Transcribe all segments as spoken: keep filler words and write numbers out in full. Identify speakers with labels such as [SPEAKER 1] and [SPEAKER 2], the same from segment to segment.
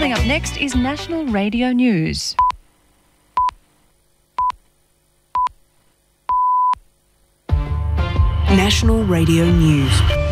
[SPEAKER 1] Coming up next is National Radio News.
[SPEAKER 2] National Radio News.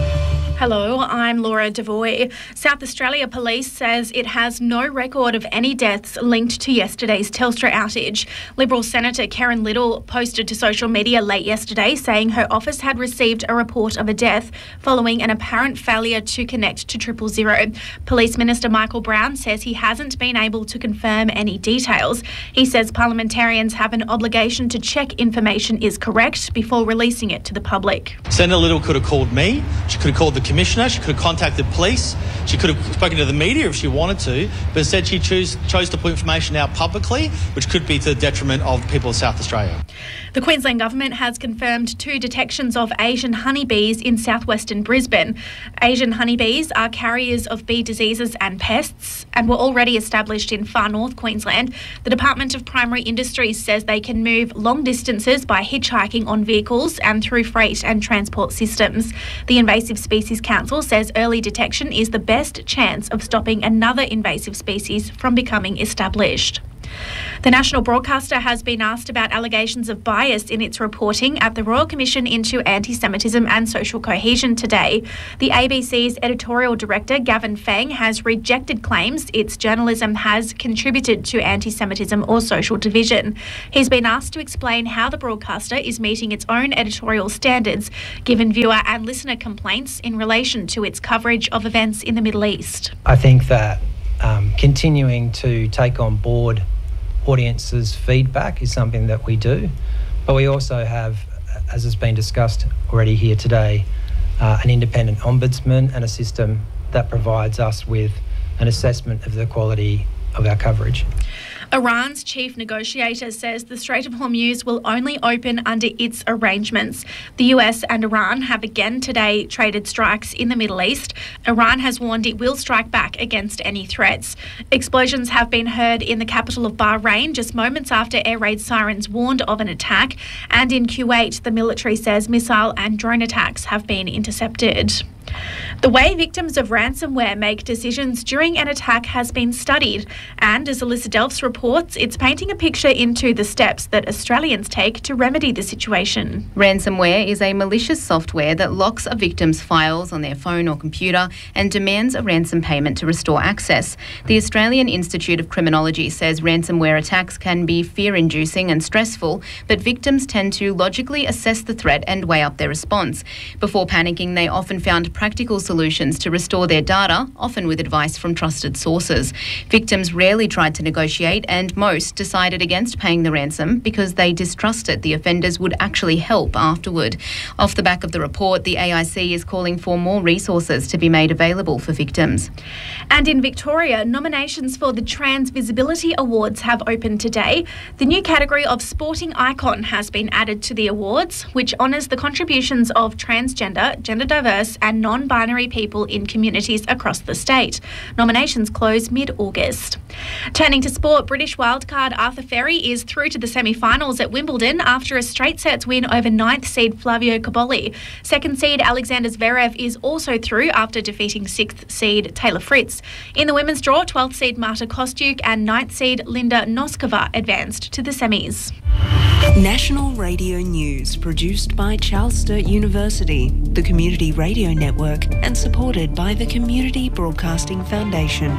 [SPEAKER 3] Hello, I'm Laura Devoy. South Australia Police says it has no record of any deaths linked to yesterday's Telstra outage. Liberal Senator Karen Little posted to social media late yesterday saying her office had received a report of a death following an apparent failure to connect to triple zero. Police Minister Michael Brown says he hasn't been able to confirm any details. He says parliamentarians have an obligation to check information is correct before releasing it to the public.
[SPEAKER 4] Senator Little could have called me. She could have called the Commissioner, she could have contacted police, she could have spoken to the media if she wanted to, but instead she choose, chose to put information out publicly, which could be to the detriment of people of South Australia.
[SPEAKER 3] The Queensland Government has confirmed two detections of Asian honeybees in southwestern Brisbane. Asian honeybees are carriers of bee diseases and pests and were already established in far north Queensland. The Department of Primary Industries says they can move long distances by hitchhiking on vehicles and through freight and transport systems. The Invasive Species Council says early detection is the best chance of stopping another invasive species from becoming established. The national broadcaster has been asked about allegations of bias in its reporting at the Royal Commission into Anti-Semitism and Social Cohesion today. The A B C's editorial director, Gavin Feng, has rejected claims its journalism has contributed to anti-Semitism or social division. He's been asked to explain how the broadcaster is meeting its own editorial standards, given viewer and listener complaints in relation to its coverage of events in the Middle East.
[SPEAKER 5] I think that um, continuing to take on board audiences' feedback is something that we do, but we also have, as has been discussed already here today, uh, an independent ombudsman and a system that provides us with an assessment of the quality of our coverage.
[SPEAKER 3] Iran's chief negotiator says the Strait of Hormuz will only open under its arrangements. The U S and Iran have again today traded strikes in the Middle East. Iran has warned it will strike back against any threats. Explosions have been heard in the capital of Bahrain just moments after air raid sirens warned of an attack. And in Kuwait, the military says missile and drone attacks have been intercepted. The way victims of ransomware make decisions during an attack has been studied, and as Alyssa Delphs reports, it's painting a picture into the steps that Australians take to remedy the situation.
[SPEAKER 6] Ransomware is a malicious software that locks a victim's files on their phone or computer and demands a ransom payment to restore access. The Australian Institute of Criminology says ransomware attacks can be fear-inducing and stressful, but victims tend to logically assess the threat and weigh up their response. Before panicking, they often found practical solutions to restore their data, often with advice from trusted sources. Victims rarely tried to negotiate, and most decided against paying the ransom because they distrusted the offenders would actually help afterward. Off the back of the report, the A I C is calling for more resources to be made available for victims.
[SPEAKER 3] And in Victoria, nominations for the Trans Visibility Awards have opened today. The new category of Sporting Icon has been added to the awards, which honours the contributions of transgender, gender diverse and non-binary people in communities across the state. Nominations close mid-August. Turning to sport, British wildcard Arthur Ferry is through to the semi-finals at Wimbledon after a straight sets win over ninth seed Flavio Cobolli. Second seed Alexander Zverev is also through after defeating sixth seed Taylor Fritz. In the women's draw, twelfth seed Marta Kostyuk and ninth seed Linda Noskova advanced to the semis.
[SPEAKER 2] National Radio News, produced by Charles Sturt University, the Community Radio Network, and supported by the Community Broadcasting Foundation.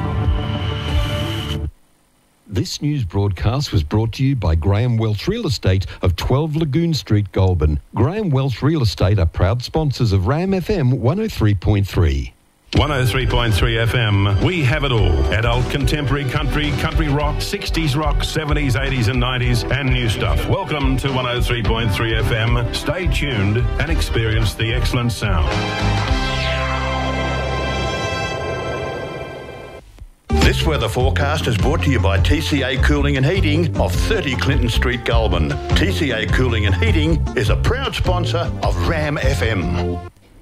[SPEAKER 7] This news broadcast was brought to you by Graham Welsh Real Estate of twelve Lagoon Street, Goulburn. Graham Welsh Real Estate are proud sponsors of Ram F M one oh three point three.
[SPEAKER 8] one oh three point three F M, we have it all. Adult, contemporary, country, country rock, sixties rock, seventies, eighties and nineties, and new stuff. Welcome to one oh three point three F M. Stay tuned and experience the excellent sound. This weather forecast is brought to you by T C A Cooling and Heating of thirty Clinton Street, Goulburn. T C A Cooling and Heating is a proud sponsor of Ram F M.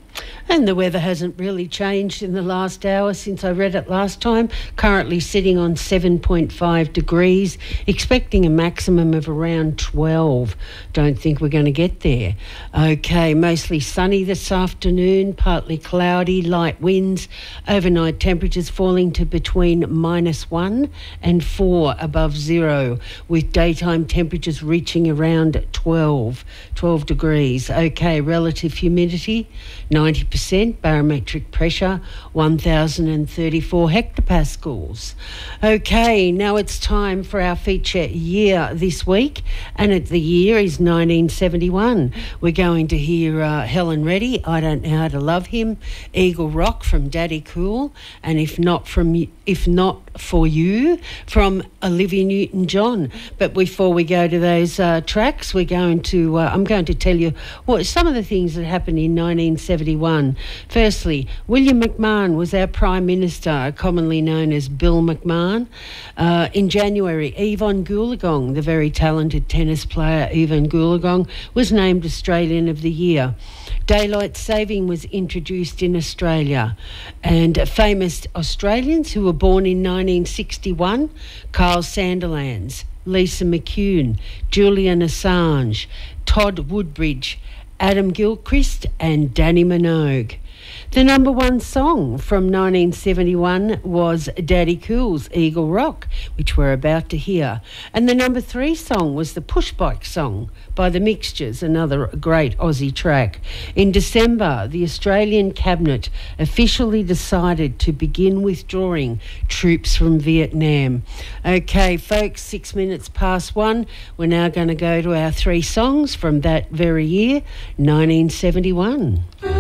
[SPEAKER 9] And the weather hasn't really changed in the last hour since I read it last time. Currently sitting on seven point five degrees, expecting a maximum of around twelve. Don't think we're going to get there. Okay, mostly sunny this afternoon, partly cloudy, light winds. Overnight temperatures falling to between minus one and four above zero, with daytime temperatures reaching around twelve, twelve degrees. Okay, relative humidity, ninety percent, barometric pressure, one thousand thirty-four hectopascals. Okay, now it's time for our feature year this week, and it, the year is nineteen seventy-one. We're going to hear uh, Helen Reddy, I Don't Know How to Love Him, Eagle Rock from Daddy Cool, and if not from if not for you from Olivia Newton-John. But before we go to those uh, tracks, we're going to uh, I'm going to tell you what some of the things that happened in nineteen seventy-one. Firstly, William McMahon was our Prime Minister, commonly known as Bill McMahon. Uh, in January, Yvonne Goolagong, the very talented tennis player Yvonne Goolagong, was named Australian of the Year. Daylight saving was introduced in Australia, and famous Australians who were born in nineteen sixty-one, Carl Sandilands, Lisa McCune, Julian Assange, Todd Woodbridge, Adam Gilchrist and Danny Minogue. The number one song from nineteen seventy-one was Daddy Cool's Eagle Rock, which we're about to hear. And the number three song was the Push Bike Song by The Mixtures, another great Aussie track. In December, the Australian Cabinet officially decided to begin withdrawing troops from Vietnam. Okay, folks, six minutes past one. We're now going to go to our three songs from that very year, nineteen seventy-one.